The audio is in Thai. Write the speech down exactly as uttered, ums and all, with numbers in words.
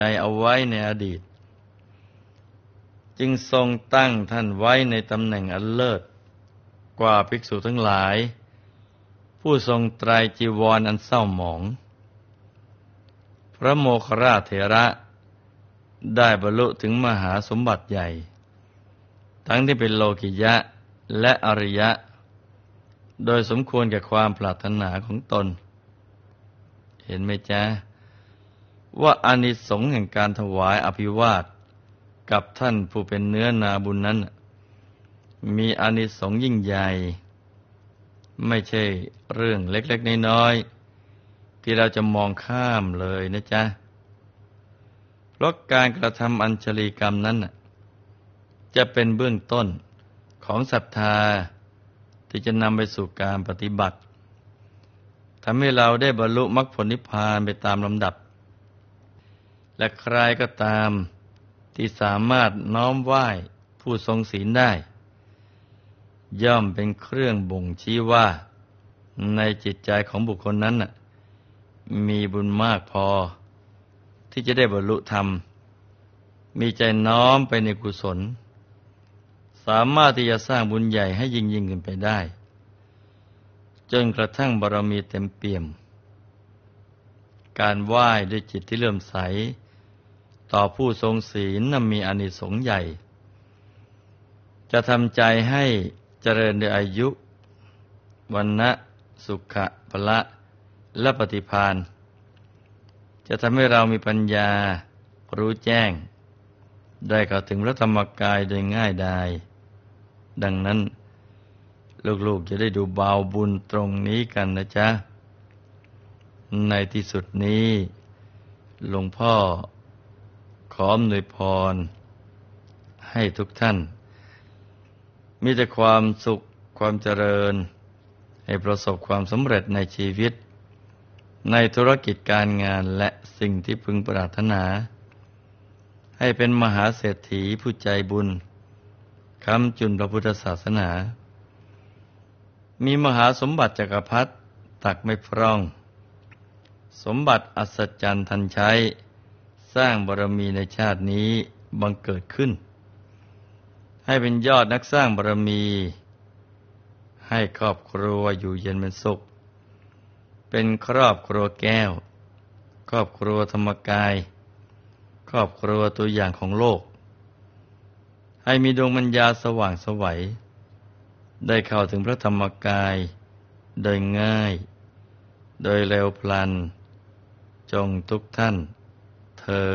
ใจเอาไว้ในอดีตจึงทรงตั้งท่านไว้ในตำแหน่งอันเลิศกว่าภิกษุทั้งหลายผู้ทรงไตรจีวรอันเศร้าหมองพระโมคคัลลาเถระได้บรรลุถึงมหาสมบัติใหญ่ทั้งที่เป็นโลกิยะและอริยะโดยสมควรแก่ความปรารถนาของตนเห็นไหมจ๊ะว่าอานิสงส์แห่งการถวายอภิวาทกับท่านผู้เป็นเนื้อนาบุญนั้นมีอานิสงส์ยิ่งใหญ่ไม่ใช่เรื่องเล็กๆน้อยๆที่เราจะมองข้ามเลยนะจ๊ะเพราะการกระทำอัญชลีกรรมนั้นจะเป็นเบื้องต้นของศรัทธาที่จะนำไปสู่การปฏิบัติทำให้เราได้บรรลุมรรคผลนิพพานไปตามลำดับและใครก็ตามที่สามารถน้อมไหว้ผู้ทรงศีลได้ย่อมเป็นเครื่องบ่งชี้ว่าในจิตใจของบุคคลนั้นน่ะมีบุญมากพอที่จะได้บรรลุธรรมมีใจน้อมไปในกุศลสามารถที่จะสร้างบุญใหญ่ให้ยิ่งยิ่งขึ้นไปได้จนกระทั่งบารมีเต็มเปี่ยมการไหว้ด้วยจิตที่เลื่อมใสต่อผู้ทรงศีลนั้นมีอานิสงส์ใหญ่จะทำใจให้เจริญด้วยอายุวรรณะสุขะพละและปฏิภาณจะทำให้เรามีปัญญารู้แจ้งได้เข้าถึงพระธรรมกายโดยง่ายดายดังนั้นลูกๆจะได้ดูเบาบุญตรงนี้กันนะจ๊ะในที่สุดนี้หลวงพ่อขออำนวยพรให้ทุกท่านมีแต่ความสุขความเจริญให้ประสบความสำเร็จในชีวิตในธุรกิจการงานและสิ่งที่พึงปรารถนาให้เป็นมหาเศรษฐีผู้ใจบุญค้ำจุนพระพุทธศาสนามีมหาสมบัติจักรพรรดิตักไม่พร่องสมบัติอัศจรรย์ทันใช้สร้างบารมีในชาตินี้บังเกิดขึ้นให้เป็นยอดนักสร้างบารมีให้ครอบครัวอยู่เย็นเป็นสุขเป็นครอบครัวแก้วครอบครัวธรรมกายครอบครัวตัวอย่างของโลกให้มีดวงปัญญาสว่างไสวได้เข้าถึงพระธรรมกายโดยง่ายโดยเร็วพลันจงทุกท่านเธอ